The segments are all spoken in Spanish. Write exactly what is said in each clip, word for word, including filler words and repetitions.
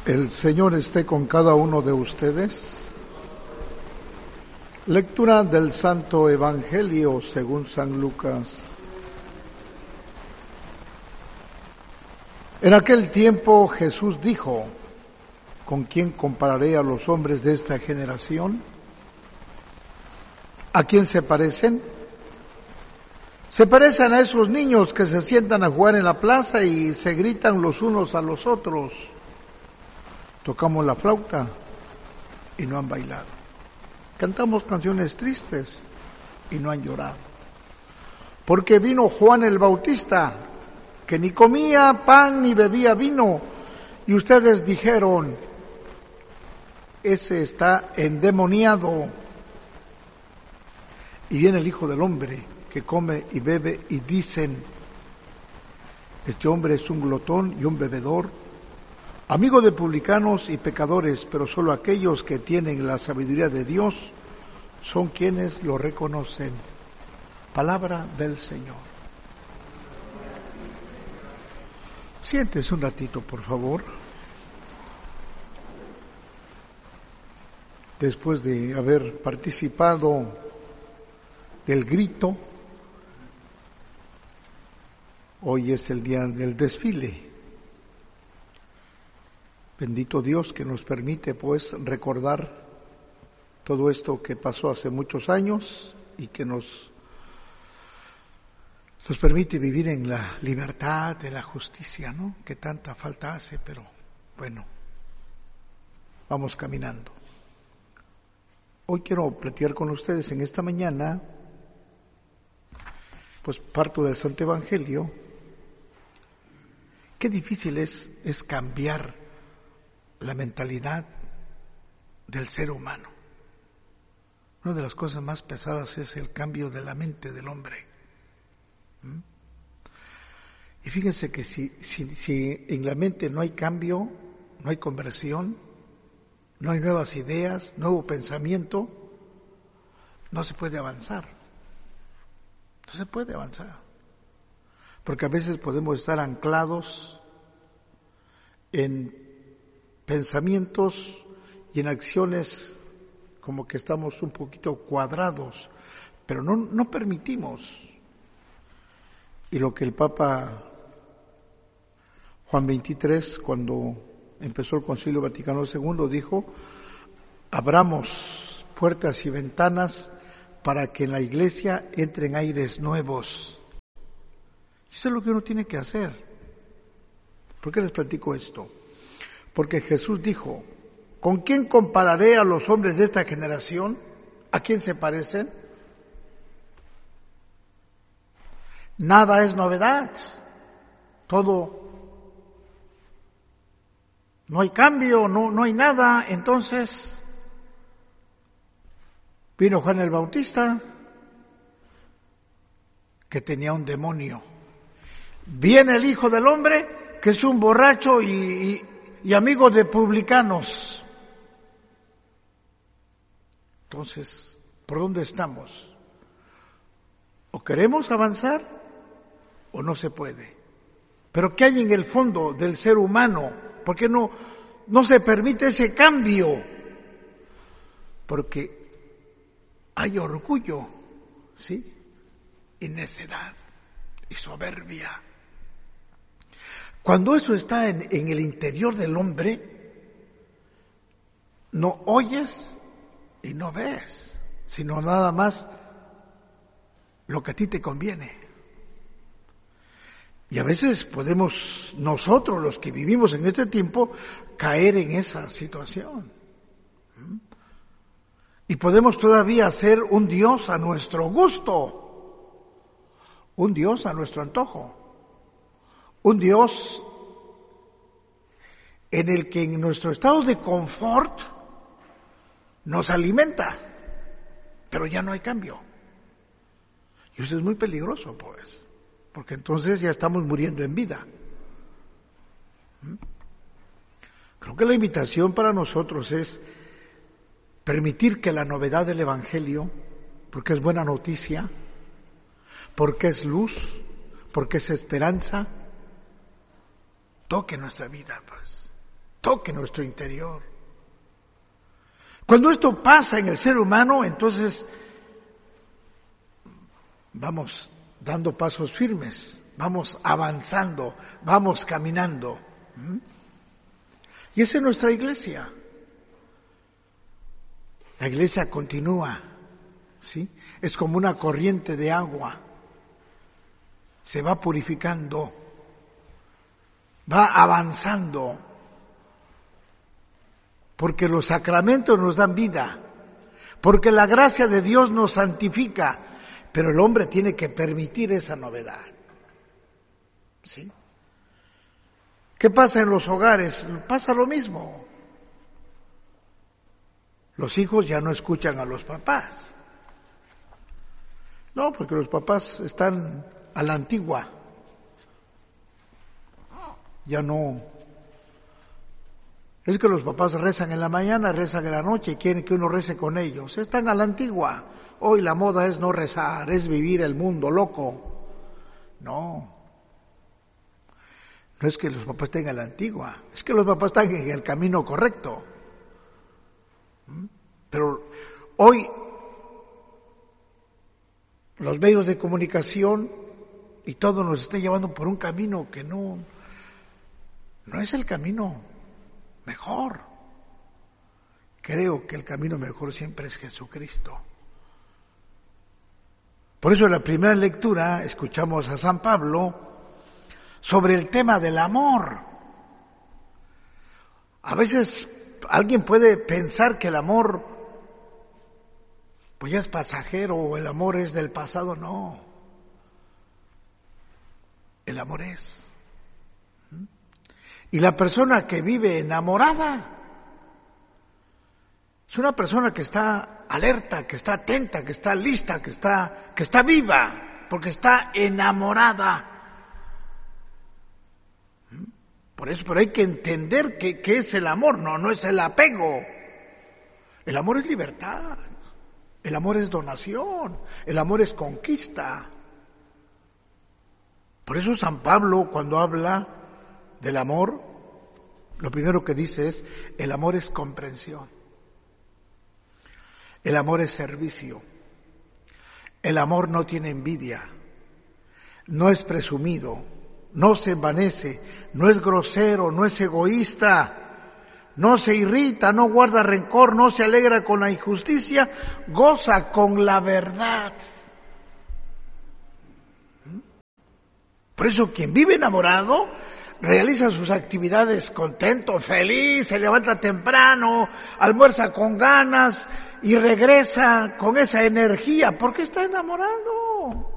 El Señor esté con cada uno de ustedes. Lectura del Santo Evangelio según San Lucas. En aquel tiempo Jesús dijo: ¿con quién compararé a los hombres de esta generación? ¿A quién se parecen? Se parecen a esos niños que se sientan a jugar en la plaza y se gritan los unos a los otros. Tocamos la flauta y no han bailado. Cantamos canciones tristes y no han llorado. Porque vino Juan el Bautista, que ni comía pan ni bebía vino, y ustedes dijeron: ese está endemoniado. Y viene el Hijo del Hombre, que come y bebe, y dicen: este hombre es un glotón y un bebedor, amigo de publicanos y pecadores, pero solo aquellos que tienen la sabiduría de Dios son quienes lo reconocen. Palabra del Señor. Siéntese un ratito, por favor. Después de haber participado del grito, hoy es el día del desfile. Bendito Dios que nos permite pues recordar todo esto que pasó hace muchos años y que nos, nos permite vivir en la libertad, de la justicia, ¿no? Que tanta falta hace, pero bueno, vamos caminando. Hoy quiero platicar con ustedes en esta mañana, pues parto del Santo Evangelio. Qué difícil es, es cambiar la mentalidad del ser humano. Una de las cosas más pesadas es el cambio de la mente del hombre. ¿Mm? Y fíjense que si, si, si en la mente no hay cambio, no hay conversión, no hay nuevas ideas, nuevo pensamiento, no se puede avanzar. No se puede avanzar. Porque a veces podemos estar anclados en pensamientos y en acciones como que estamos un poquito cuadrados, pero no, no permitimos. Y lo que el Papa Juan veintitrés, cuando empezó el Concilio Vaticano segundo, dijo: abramos puertas y ventanas para que en la Iglesia entren aires nuevos. Eso es lo que uno tiene que hacer. ¿Por qué les platico esto? Porque Jesús dijo: ¿con quién compararé a los hombres de esta generación? ¿A quién se parecen? Nada es novedad. Todo, no hay cambio, no, no hay nada. Entonces, vino Juan el Bautista, que tenía un demonio. Viene el Hijo del Hombre, que es un borracho y... y y amigo de publicanos. Entonces, ¿por dónde estamos? ¿O queremos avanzar o no se puede? Pero ¿qué hay en el fondo del ser humano? ¿Por qué no, no se permite ese cambio? Porque hay orgullo, ¿sí? Y necedad y soberbia. Cuando eso está en, en el interior del hombre, no oyes y no ves, sino nada más lo que a ti te conviene. Y a veces podemos nosotros, los que vivimos en este tiempo, caer en esa situación. Y podemos todavía hacer un Dios a nuestro gusto, un Dios a nuestro antojo. Un Dios en el que en nuestro estado de confort nos alimenta, pero ya no hay cambio. Y eso es muy peligroso, pues, porque entonces ya estamos muriendo en vida. Creo que la invitación para nosotros es permitir que la novedad del Evangelio, porque es buena noticia, porque es luz, porque es esperanza, toque nuestra vida, pues. toque nuestro interior. Cuando esto pasa en el ser humano, entonces vamos dando pasos firmes, vamos avanzando, vamos caminando. ¿Mm? Y esa es nuestra iglesia. La iglesia continúa, ¿sí? Es como una corriente de agua. Se va purificando, va avanzando, porque los sacramentos nos dan vida, porque la gracia de Dios nos santifica, pero el hombre tiene que permitir esa novedad. ¿Sí? ¿Qué pasa en los hogares? Pasa lo mismo. Los hijos ya no escuchan a los papás. No, porque los papás están a la antigua. Ya no. Es que los papás rezan en la mañana, rezan en la noche y quieren que uno rece con ellos. Están a la antigua. Hoy la moda es no rezar, es vivir el mundo loco. No. No es que los papás estén a la antigua, es que los papás están en el camino correcto. Pero hoy los medios de comunicación y todo nos está llevando por un camino que no, no es el camino mejor. Creo que el camino mejor siempre es Jesucristo. Por eso en la primera lectura escuchamos a San Pablo sobre el tema del amor. A veces alguien puede pensar que el amor pues ya es pasajero o el amor es del pasado. No, el amor es. Y la persona que vive enamorada es una persona que está alerta, que está atenta, que está lista, que está, que está viva, porque está enamorada. Por eso, pero hay que entender qué que es el amor. No, no es el apego. El amor es libertad. El amor es donación. El amor es conquista. Por eso San Pablo, cuando habla del amor, lo primero que dice es: el amor es comprensión. El amor es servicio. El amor no tiene envidia. No es presumido. No se envanece, no es grosero, no es egoísta, no se irrita, no guarda rencor, no se alegra con la injusticia, goza con la verdad. Por eso quien vive enamorado realiza sus actividades contento, feliz, se levanta temprano, almuerza con ganas y regresa con esa energía, porque está enamorado.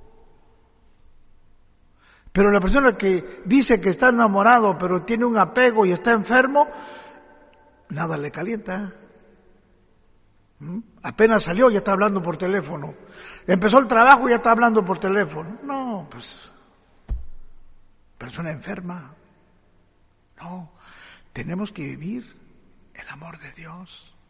Pero la persona que dice que está enamorado, pero tiene un apego y está enfermo, nada le calienta. ¿Mm? Apenas salió, ya está hablando por teléfono. Empezó el trabajo, ya está hablando por teléfono. No, pues, persona enferma. No, tenemos que vivir el amor de Dios.